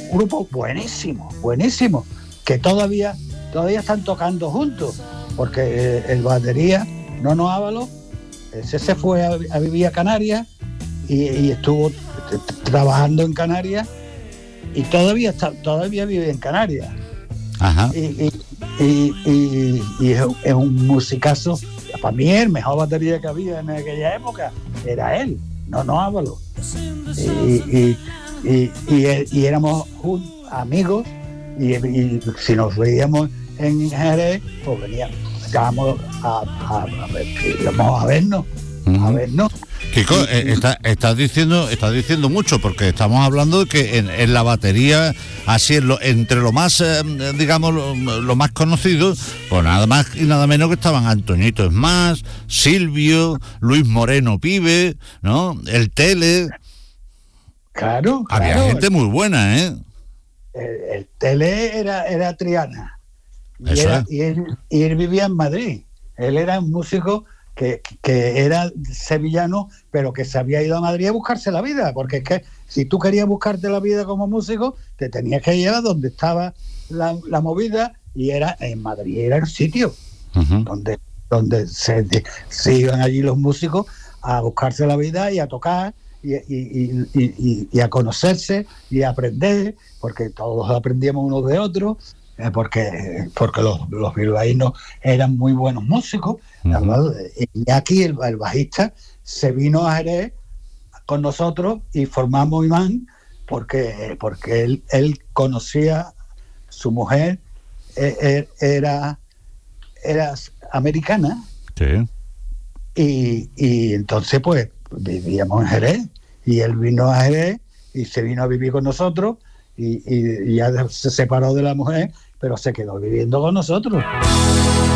grupo buenísimo, buenísimo, que todavía están tocando juntos, porque el batería, Nono Ábalos, ese se fue a vivir a Canarias y estuvo trabajando en Canarias y todavía vive en Canarias. Ajá. Y es un musicazo. Para mí el mejor batería que había en aquella época era él, Nono Ábalos. Y éramos amigos y si nos veíamos en Jerez, pues íbamos a vernos. A vernos. Kiko, estás diciendo mucho, porque estamos hablando de que en la batería, así entre lo más, digamos, lo más conocido, pues nada más y nada menos que estaban Antoñito Esmás, Silvio, Luis Moreno Pibe, ¿no? El Tele. Claro. Había gente muy buena, ¿eh? El Tele era Triana. Y él vivía en Madrid. Él era un músico que era sevillano, pero que se había ido a Madrid a buscarse la vida, porque es que si tú querías buscarte la vida como músico, te tenías que ir a donde estaba la movida, y era en Madrid, era el sitio donde se iban allí los músicos a buscarse la vida y a tocar y a conocerse y a aprender, porque todos aprendíamos unos de otros. Porque los bilbaínos eran muy buenos músicos. Y aquí el bajista se vino a Jerez con nosotros y formamos Imán porque él conocía, su mujer era americana. Sí. Y entonces pues vivíamos en Jerez y él vino a Jerez y se vino a vivir con nosotros y ya se separó de la mujer, pero se quedó viviendo con nosotros.